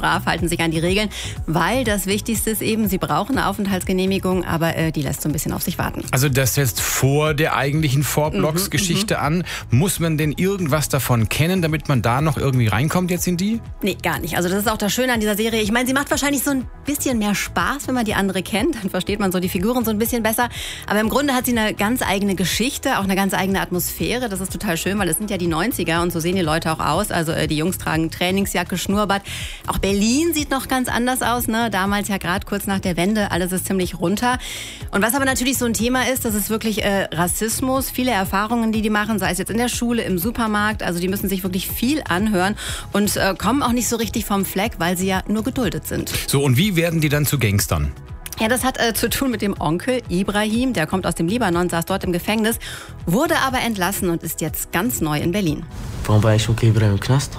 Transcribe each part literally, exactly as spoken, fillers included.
brav, halten sich an die Regeln, weil das Wichtigste ist eben, sie brauchen eine Aufenthaltsgenehmigung, aber äh, die lässt so ein bisschen auf sich warten. Also das setzt vor der eigentlichen Four-Blocks-Geschichte mhm, an. Muss man denn irgendwas davon kennen, damit man da noch irgendwie reinkommt jetzt in die? Nee, gar nicht. Also das ist auch das Schöne an dieser Serie. Ich meine, sie macht wahrscheinlich so ein bisschen mehr Spaß, wenn man die andere kennt. Dann versteht man so die Figuren so ein bisschen besser. Aber im Grunde hat sie eine ganz eigene Geschichte, auch eine ganz eigene Atmosphäre. Das ist total schön, weil es sind ja die neunziger und so sehen die Leute auch aus. Also äh, die Jungs tragen Trainingsjacke, Schnurrbart. Auch Berlin sieht noch ganz anders aus, ne? Damals ja gerade kurz nach der Wende. Alles ist ziemlich runter. Und was aber natürlich so ein Thema ist, das ist wirklich äh, Rassismus. Viele Erfahrungen, die die machen, sei es jetzt in der Schule, im Supermarkt. Also die müssen sich wirklich viel anhören und äh, kommen auch nicht so richtig vom Fleck, weil sie ja nur geduldet sind. So, und wie werden die dann zu Gangstern? Ja, das hat äh, zu tun mit dem Onkel Ibrahim. Der kommt aus dem Libanon, saß dort im Gefängnis, wurde aber entlassen und ist jetzt ganz neu in Berlin. Warum war ich Onkel Ibrahim im Knast?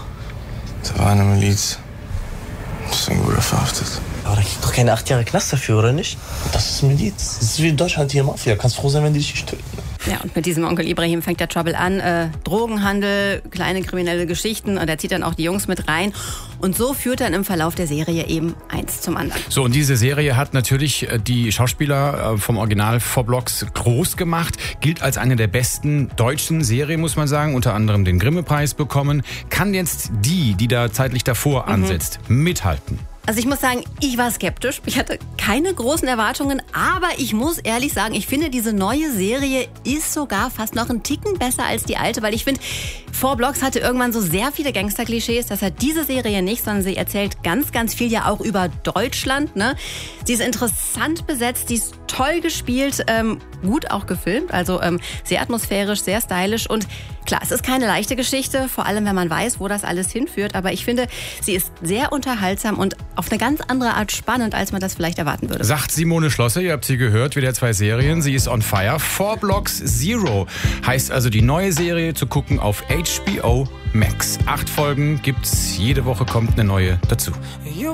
Da war eine Miliz. Deswegen wurde er verhaftet. Aber da kriegt doch keine acht Jahre Knast dafür, oder nicht? Das ist Miliz. Das ist wie in Deutschland hier Mafia. Kannst froh sein, wenn die dich nicht töten. Ja, und mit diesem Onkel Ibrahim fängt der Trouble an. Äh, Drogenhandel, kleine kriminelle Geschichten. Und er zieht dann auch die Jungs mit rein. Und so führt dann im Verlauf der Serie eben eins zum anderen. So, und diese Serie hat natürlich die Schauspieler vom Original Four Blocks groß gemacht. Gilt als eine der besten deutschen Serien, muss man sagen. Unter anderem den Grimme-Preis bekommen. Kann jetzt die, die da zeitlich davor ansetzt, mhm. mithalten? Also ich muss sagen, ich war skeptisch. Ich hatte keine großen Erwartungen, aber ich muss ehrlich sagen, ich finde, diese neue Serie ist sogar fast noch einen Ticken besser als die alte, weil ich finde, Four Blocks hatte irgendwann so sehr viele Gangster-Klischees. Das hat diese Serie nicht, sondern sie erzählt ganz, ganz viel ja auch über Deutschland, ne? Sie ist interessant besetzt, sie ist toll gespielt, ähm, gut auch gefilmt, also ähm, sehr atmosphärisch, sehr stylisch und klar, es ist keine leichte Geschichte, vor allem wenn man weiß, wo das alles hinführt, aber ich finde, sie ist sehr unterhaltsam und auf eine ganz andere Art spannend, als man das vielleicht erwarten würde. Sagt Simone Schlosser, ihr habt sie gehört, wieder zwei Serien, sie ist on fire. Four Blocks Zero heißt also die neue Serie zu gucken auf H B O Max. Acht Folgen gibt's, jede Woche kommt eine neue dazu.